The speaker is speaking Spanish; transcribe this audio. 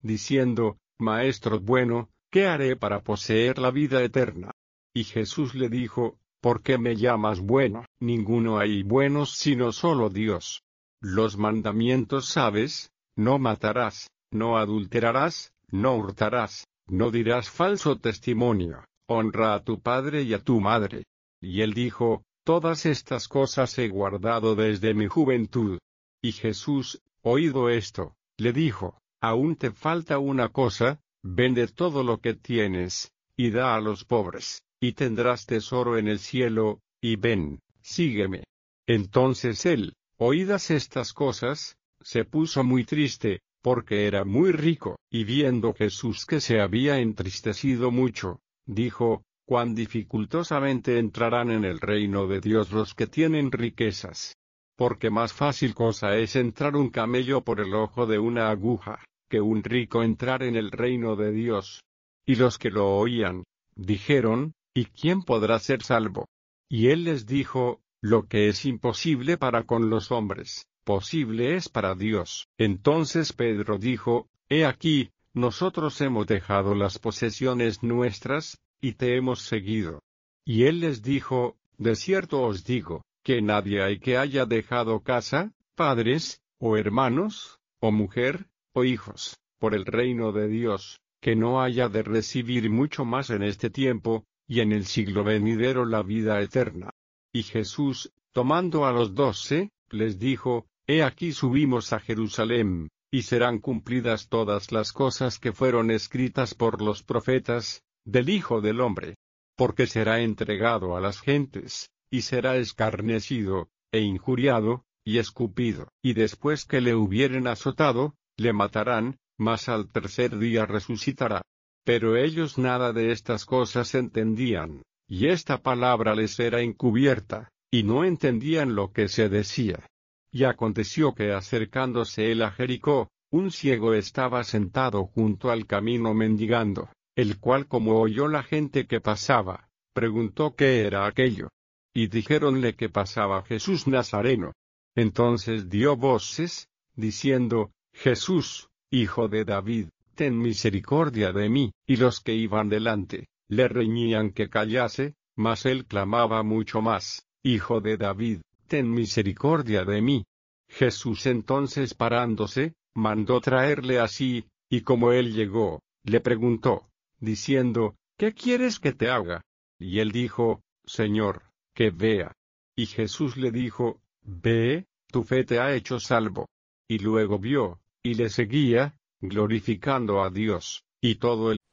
diciendo, Maestro bueno, ¿qué haré para poseer la vida eterna? Y Jesús le dijo, ¿por qué me llamas bueno? Ninguno hay buenos sino solo Dios. Los mandamientos sabes: no matarás, no adulterarás, no hurtarás, no dirás falso testimonio, honra a tu padre y a tu madre. Y él dijo, todas estas cosas he guardado desde mi juventud. Y Jesús, oído esto, le dijo, aún te falta una cosa: vende todo lo que tienes, y da a los pobres, y tendrás tesoro en el cielo, y ven, sígueme. Entonces él, oídas estas cosas, se puso muy triste, porque era muy rico, y viendo Jesús que se había entristecido mucho, dijo, cuán dificultosamente entrarán en el reino de Dios los que tienen riquezas. Porque más fácil cosa es entrar un camello por el ojo de una aguja, que un rico entrar en el reino de Dios. Y los que lo oían, dijeron, ¿y quién podrá ser salvo? Y él les dijo, lo que es imposible para con los hombres, posible es para Dios. Entonces Pedro dijo, he aquí, nosotros hemos dejado las posesiones nuestras, y te hemos seguido. Y él les dijo, de cierto os digo, que nadie hay que haya dejado casa, padres, o hermanos, o mujer, o hijos, por el reino de Dios, que no haya de recibir mucho más en este tiempo, y en el siglo venidero la vida eterna. Y Jesús, tomando a los 12, les dijo, he aquí subimos a Jerusalén, y serán cumplidas todas las cosas que fueron escritas por los profetas, del Hijo del Hombre. Porque será entregado a las gentes, y será escarnecido, e injuriado, y escupido. Y después que le hubieren azotado, le matarán, mas al tercer día resucitará. Pero ellos nada de estas cosas entendían, y esta palabra les era encubierta, y no entendían lo que se decía. Y aconteció que acercándose él a Jericó, un ciego estaba sentado junto al camino mendigando, el cual como oyó la gente que pasaba, preguntó qué era aquello. Y dijéronle que pasaba Jesús Nazareno. Entonces dio voces, diciendo, Jesús, Hijo de David, ten misericordia de mí. Y los que iban delante, le reñían que callase, mas él clamaba mucho más, Hijo de David, ten misericordia de mí. Jesús entonces parándose, mandó traerle así, y como él llegó, le preguntó, diciendo, ¿qué quieres que te haga? Y él dijo, Señor, que vea. Y Jesús le dijo, ve, tu fe te ha hecho salvo. Y luego vio, y le seguía, glorificando a Dios, y todo el